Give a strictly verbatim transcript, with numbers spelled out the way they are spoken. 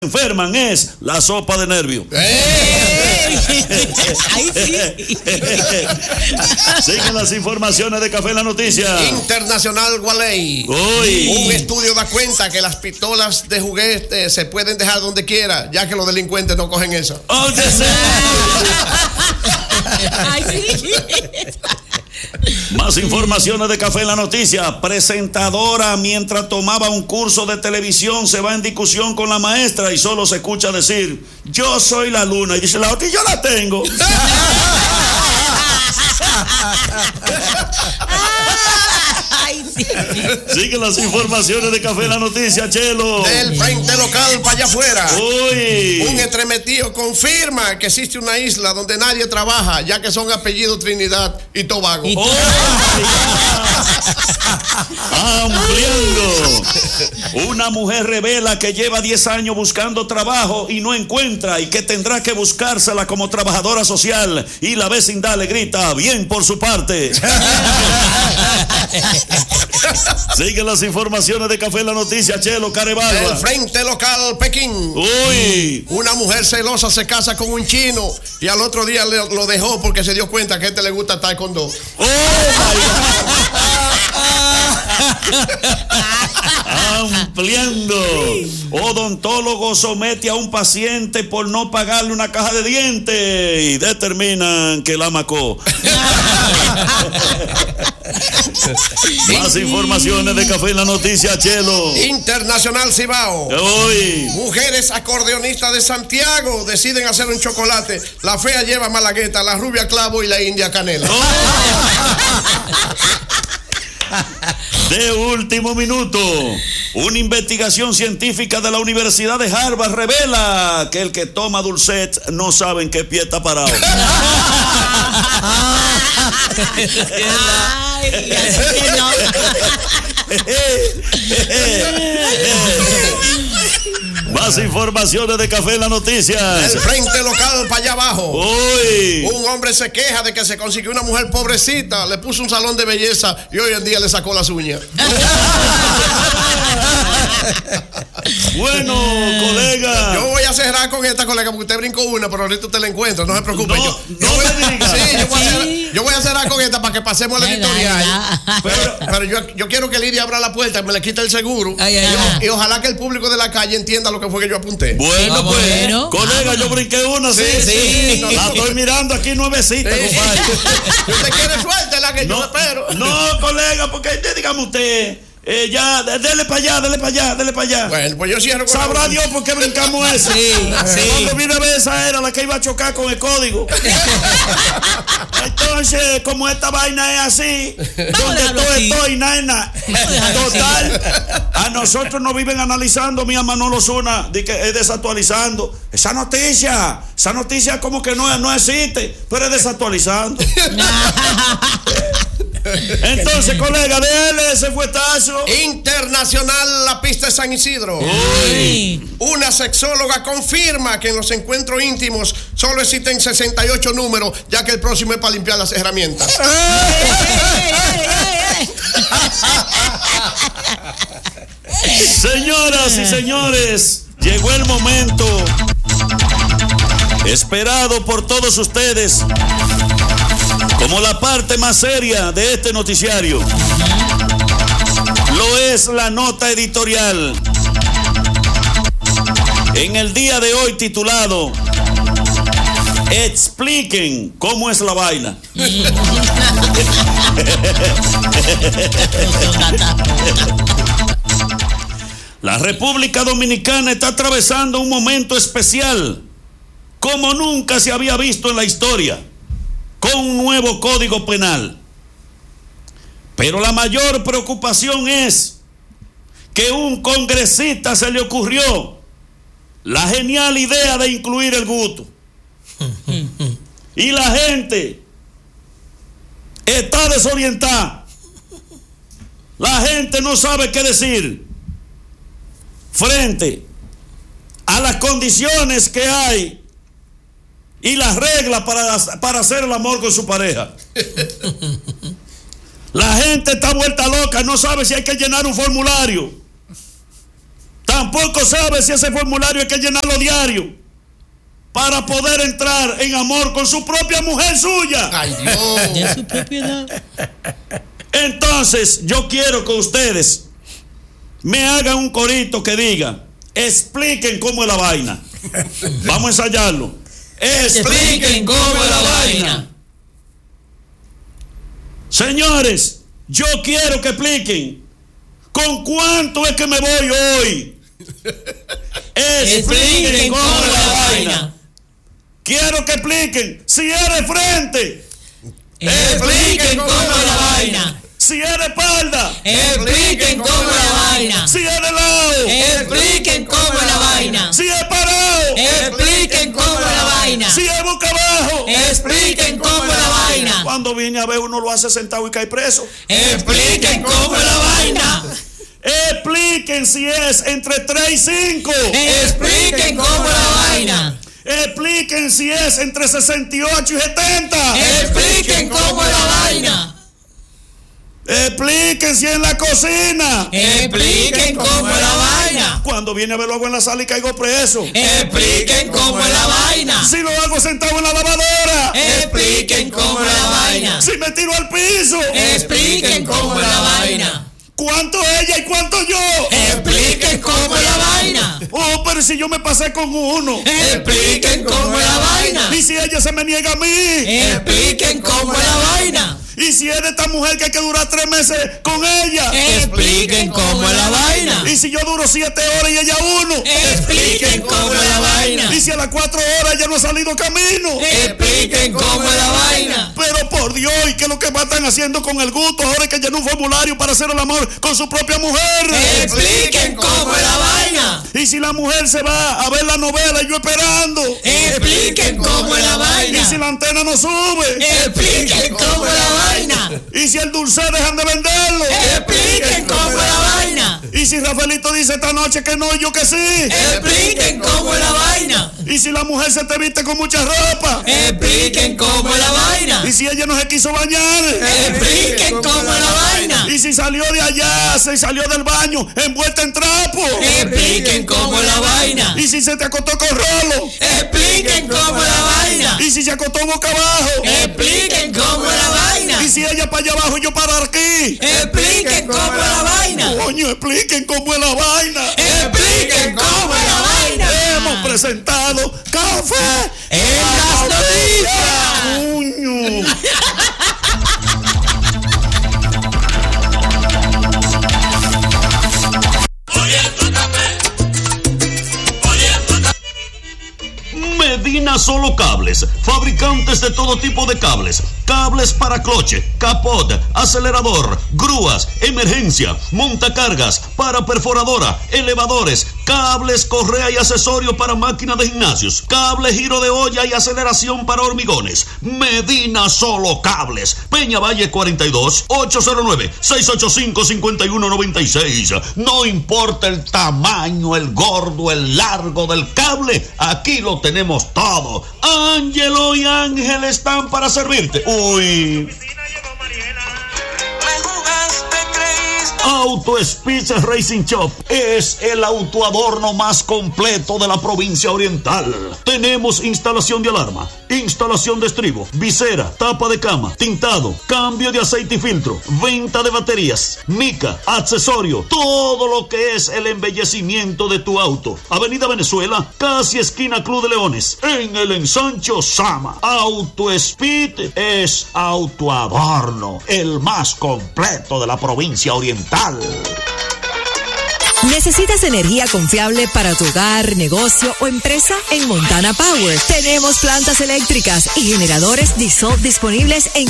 enferman es la sopa de nervio. ¡Ey! Ahí sí. Siguen las informaciones de Café La Noticia. Internacional Gualey. Hoy. Un estudio da cuenta que las pistolas de juguete se pueden dejar donde quiera, ya que los delincuentes no cogen eso. ¡Oh, sí! Ay, sí. Más informaciones de Café La Noticia. Presentadora, mientras tomaba un curso de televisión, se va en discusión con la maestra y solo se escucha decir: yo soy la luna. Y dice la otra: y yo la tengo. Ay, sí. Siguen las informaciones de Café La Noticia, Chelo. Del frente local para allá afuera. Uy. Un estremetido confirma que existe una isla donde nadie trabaja, ya que son apellidos Trinidad y Tobago. Oh, ampliando. Una mujer revela que lleva diez años buscando trabajo y no encuentra, y que tendrá que buscársela como trabajadora social, y la vecindad le grita: bien por su parte. Siguen las informaciones de Café La Noticia, Chelo Carebarba. Del frente local Pekín. Uy. Una mujer celosa se casa con un chino y al otro día le, lo dejó porque se dio cuenta que a este le gusta estar con dos. Oh ampliando. Odontólogo somete a un paciente por no pagarle una caja de dientes y determinan que la macó. Más informaciones de Café La Noticia, Chelo. Internacional Cibao. Hoy. Mujeres acordeonistas de Santiago deciden hacer un chocolate. La fea lleva malagueta, la rubia clavo y la india canela. Oh. De último minuto, una investigación científica de la Universidad de Harvard revela que el que toma Dulcet no sabe en qué pie está parado. Ay, así que no. Más informaciones de Café La Noticia. El frente local para allá abajo. Uy. Un hombre se queja de que se consiguió una mujer pobrecita, le puso un salón de belleza y hoy en día le sacó las uñas. Bueno, colega. Yo voy a cerrar con esta, colega, porque usted brincó una, pero ahorita usted la encuentra, no se preocupe. No, yo, no yo voy, me diga. Sí, yo voy, a cerrar, Sí. yo voy a cerrar con esta para que pasemos a la Ay, editorial. ay, ay. Pero, pero yo, yo quiero que Lidia abra la puerta y me le quite el seguro. Ay, ay, y, ay. y ojalá que el público de la calle entienda lo que fue que yo apunté. Bueno, Vamos, pues, bueno. colega, yo brinqué una, sí, Sí, sí. sí. La estoy mirando aquí nuevecita, Sí. compadre. Si usted quiere suerte, la que yo No, espero. no, colega, porque dígame usted, eh, ya, dele para allá, dele para allá, dele para allá. Bueno, pues yo cierro con Sabrá la- Dios por qué brincamos esa. Sí, sí. Cuando vine a ver, esa era la que iba a chocar con el código. Entonces, como esta vaina es así, donde dejarlo todo así. estoy, nena. Vamos a dejarlo Total, a nosotros nos viven analizando, mi Manolo Zuna, de que es desactualizando. Esa noticia, esa noticia como que no, no existe, pero es desactualizando. Entonces, colega, déle ese fuetazo. Internacional, la pista de San Isidro. Uy. Una sexóloga confirma que en los encuentros íntimos solo existen sesenta y ocho números, ya que el próximo es para limpiar las herramientas. Ey, ey, ey, ey. Señoras y señores, llegó el momento esperado por todos ustedes como la parte más seria de este noticiario. Lo es la nota editorial. En el día de hoy titulado Expliquen cómo es la vaina. La República Dominicana está atravesando un momento especial, como nunca se había visto en la historia, con un nuevo código penal. Pero la mayor preocupación es que un congresista se le ocurrió la genial idea de incluir el gusto. Y la gente está desorientada. La gente no sabe qué decir frente a las condiciones que hay y las reglas para, para hacer el amor con su pareja. La gente está vuelta loca, no sabe si hay que llenar un formulario. Está Tampoco sabe si ese formulario hay que llenarlo diario para poder entrar en amor con su propia mujer suya. Ay, Dios. De su propiedad. Entonces, yo quiero que ustedes me hagan un corito que diga, expliquen cómo es la vaina. Vamos a ensayarlo. Expliquen cómo es la vaina. Señores, yo quiero que expliquen con cuánto es que me voy hoy. Expliquen cómo es la vaina. Quiero que expliquen si eres frente. Expliquen cómo es la vaina. Si es de espalda, expliquen cómo es la vaina. Si es de lado, expliquen cómo es la vaina. Si es parado, expliquen cómo es la vaina. Si es boca abajo, expliquen cómo es la vaina. Cuando viene a ver uno lo hace sentado y cae preso. Expliquen cómo es la vaina. Expliquen si es entre tres y cinco. Expliquen cómo es la vaina. Expliquen si es entre sesenta y ocho y setenta. Expliquen cómo es la vaina. Expliquen si es en la cocina. Expliquen cómo es la vaina. Cuando viene a ver lo hago en la sala y caigo preso. Expliquen cómo es la vaina. Si lo hago sentado en la lavadora. Expliquen cómo es la vaina. Si me tiro al piso. Expliquen cómo es la vaina. ¿Cuánto ella y cuánto yo? Expliquen cómo es la vaina. Oh, pero si yo me pasé con uno. Expliquen cómo es la vaina. Y si ella se me niega a mí. Expliquen cómo es la vaina. Y si es de esta mujer que hay que durar tres meses con ella. Expliquen cómo es la vaina. Y si yo duro siete horas y ella uno. Expliquen cómo es la vaina. Y si a las cuatro horas ella no ha salido camino. Expliquen cómo es la vaina. Pero por Dios, ¿y qué es lo que más están haciendo con el gusto ahora que llenó un formulario para hacer el amor con su propia mujer? Expliquen cómo es la vaina. Y si la mujer se va a ver la novela y yo esperando. Expliquen cómo es la vaina. Y si la antena no sube. Expliquen cómo es la vaina. Y si el dulce dejan de venderlo. Expliquen cómo es la vaina. Y si Rafaelito dice esta noche que no y yo que sí. Expliquen cómo es la vaina. Y si la mujer se te viste con mucha ropa. Expliquen cómo es la vaina. Y si ella no se quiso bañar. Expliquen cómo es la vaina. Y si salió de allá, se salió del baño envuelta en trapo. Expliquen cómo es la vaina. Y si se te acostó con rolo. Expliquen cómo es la vaina. Y si se acostó boca abajo. Expliquen cómo es la vaina. Y si ella para allá abajo y yo para aquí. Expliquen cómo es la vaina. Coño, expliquen cómo es la vaina. Expliquen cómo es la vaina. Hemos presentado Café en las noticias. Coño. Medina Solo Cables, fabricantes de todo tipo de cables, cables para cloche, capot, acelerador, grúas, emergencia, montacargas, para perforadora, elevadores, cables, correa y accesorios para máquinas de gimnasios, cable giro de olla y aceleración para hormigones. Medina Solo Cables, Peña Valle cuarenta y dos, ocho cero nueve, seis ocho cinco, cinco uno nueve seis. No importa el tamaño, el gordo, el largo del cable, aquí lo tenemos todo. Ángelo y Ángel están para servirte. Uy. Auto Speed Racing Shop es el autoadorno más completo de la provincia oriental. Tenemos instalación de alarma, instalación de estribo, visera, tapa de cama, tintado, cambio de aceite y filtro, venta de baterías, mica, accesorio, todo lo que es el embellecimiento de tu auto. Avenida Venezuela, casi esquina Club de Leones, en el ensancho Sama. Auto Speed es autoadorno, el más completo de la provincia oriental. ¿Necesitas energía confiable para tu hogar, negocio o empresa? En Montana Power tenemos plantas eléctricas y generadores diesel disponibles en